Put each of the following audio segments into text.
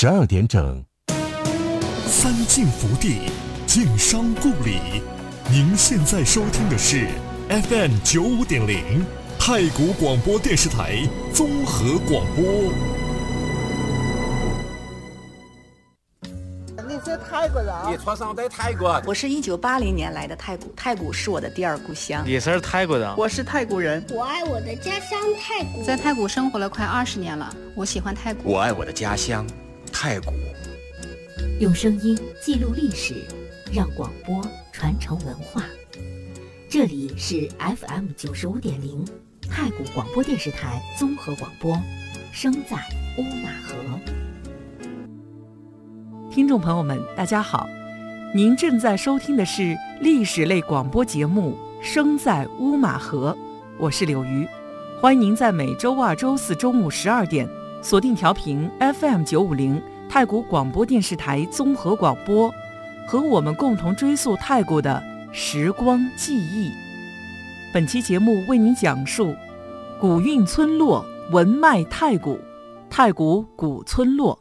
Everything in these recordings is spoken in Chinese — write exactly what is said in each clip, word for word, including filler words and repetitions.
十二点整。 三晋福地，晋商故里。您现在收听的是 F M 九五点零太谷广播电视台综合广播。 你是泰国人？ 你出生在泰国？ 我是一九八零年来的泰国，泰国是我的第二故乡。 你是泰国人？ 我是泰国人。 我爱我的家乡泰国， 在泰国生活了快二十年了，我喜欢泰国。 我爱我的家乡泰国。 用声音记录历史，让广播传承文化。这里是 F M 九十五点零太谷广播电视台综合广播，声在乌马河。 听众朋友们，大家好，您正在收听的是历史类广播节目《声在乌马河》，我是柳鱼，欢迎您在每周二、周四中午十二点锁定调频 F M 九五零太谷广播电视台综合广播，和我们共同追溯泰国的时光记忆。本期节目为您讲述古韵村落文脉太谷，太谷古村落。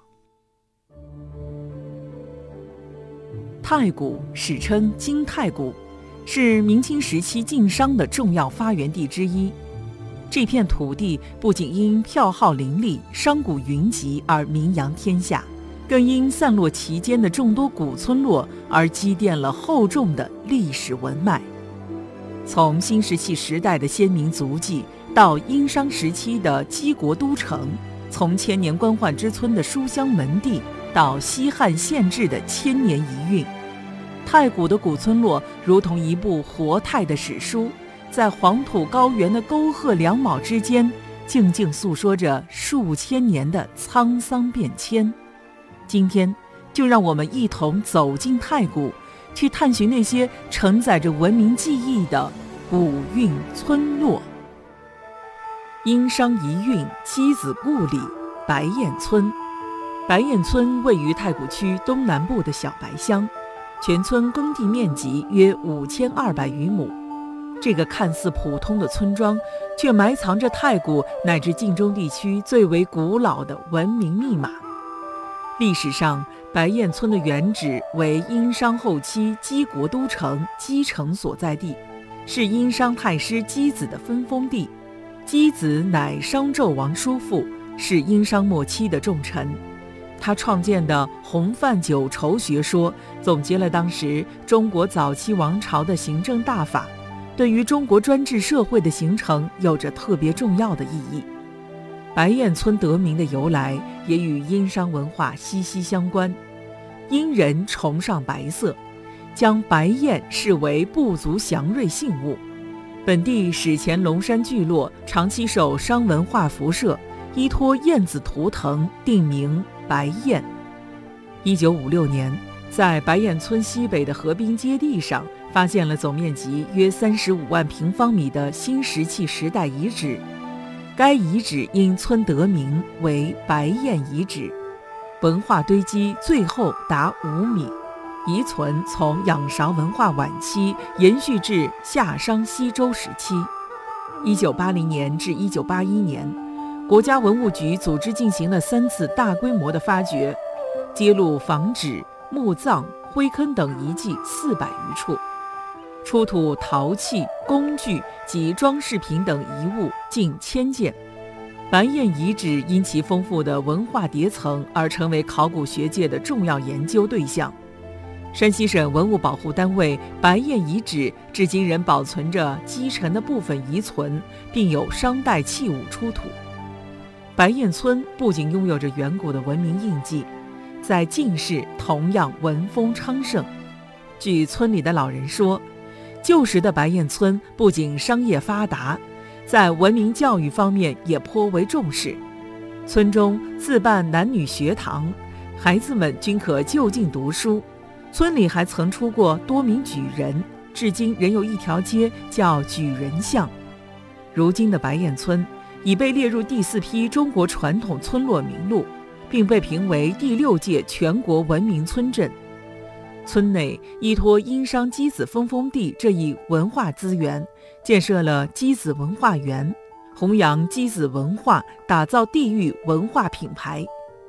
太谷史称金太谷，是明清时期晋商的重要发源地之一。这片土地不仅因票号林立、商贾云集而名扬天下，更因散落其间的众多古村落而积淀了厚重的历史文脉。从新石器时代的先民足迹，到殷商时期的基国都城，从千年官宦之村的书香门第，到西汉县志的千年遗韵，太谷的古村落如同一部活态的史书，在黄土高原的沟壑两卯之间，静静诉说着数千年的沧桑变迁。今天就让我们一同走进太谷，去探寻那些承载着文明记忆的古韵村落。殷商遗韵箕子故里白燕村。白燕村位于太谷区东南部的小白乡，全村耕地面积约五千二百余亩。这个看似普通的村庄，却埋藏着太谷乃至晋中地区最为古老的文明密码。历史上，白燕村的原址为殷商后期基国都城基城所在地，是殷商太师箕子的分封地。箕子乃商纣王叔父，是殷商末期的重臣。他创建的洪范九畴学说，总结了当时中国早期王朝的行政大法，对于中国专制社会的形成有着特别重要的意义。白燕村得名的由来也与殷商文化息息相关。殷人崇尚白色，将白燕视为部族祥瑞信物。本地史前龙山聚落长期受商文化辐射，依托燕子图腾定名白燕。一九五六年，在白燕村西北的河滨阶地上，发现了总面积约三十五万平方米的新石器时代遗址。该遗址因村得名为白燕遗址，文化堆积最厚达五米，遗存从仰韶文化晚期延续至夏商西周时期。一九八零年至一九八一年，国家文物局组织进行了三次大规模的发掘，揭露房址、墓葬、灰坑等遗迹四百余处，出土陶器、工具及装饰品等遗物近千件。白燕遗址因其丰富的文化叠层而成为考古学界的重要研究对象。山西省文物保护单位白燕遗址至今仍保存着基城的部分遗存，并有商代器物出土。白燕村不仅拥有着远古的文明印记，在晋市同样文风昌盛。据村里的老人说，旧时的白燕村不仅商业发达，在文明教育方面也颇为重视。村中自办男女学堂，孩子们均可就近读书。村里还曾出过多名举人，至今仍有一条街叫举人巷。如今的白燕村已被列入第四批中国传统村落名录，并被评为第六届全国文明村镇。村内依托殷商箕子分封地这一文化资源，建设了箕子文化园，弘扬箕子文化，打造地域文化品牌。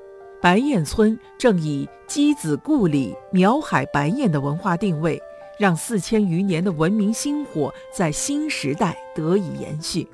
白燕村正以箕子故里苗海白燕的文化定位，让四千余年的文明薪火在新时代得以延续。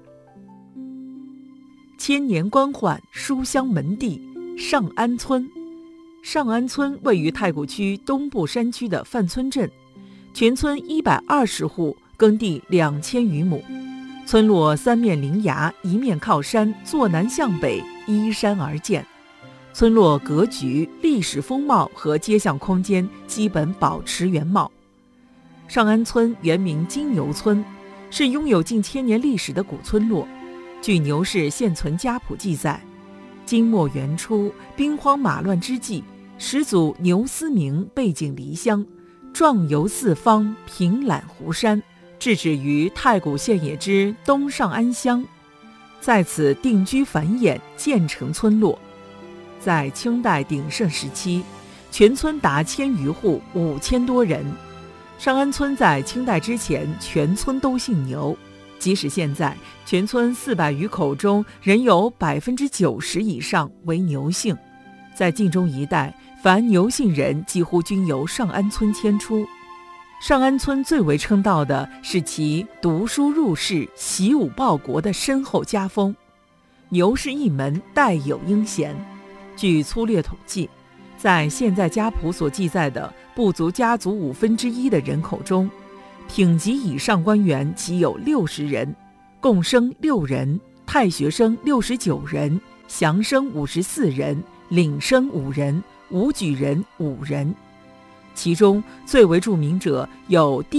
千年官宦书香门第上安村。上安村位于太谷区东部山区的范村镇，全村一百二十户，耕地两千余亩。村落三面临崖，一面靠山，坐南向北，依山而建。村落格局、历史风貌和街巷空间基本保持原貌。上安村原名金牛村，是拥有近千年历史的古村落。据牛氏现存家谱记载，金末元初，兵荒马乱之际，始祖牛思明背井离乡，壮游四方，平览湖山，至止于太谷县野之东上安乡，在此定居繁衍，建成村落。在清代鼎盛时期，全村达千余户，五千多人。上安村在清代之前，全村都姓牛。即使现在，全村四百余口中，仍有百分之九十以上为牛姓。在晋中一带，凡牛姓人几乎均由上安村迁出。上安村最为称道的是其读书入仕、习武报国的深厚家风。牛氏一门代有英贤。据粗略统计，在现在家谱所记载的不足家族五分之一的人口中，品级以上官员仅有六十人，贡生六人，太学生六十九人，降生五十四人，领生五人，武举人五人。其中最为著名者有地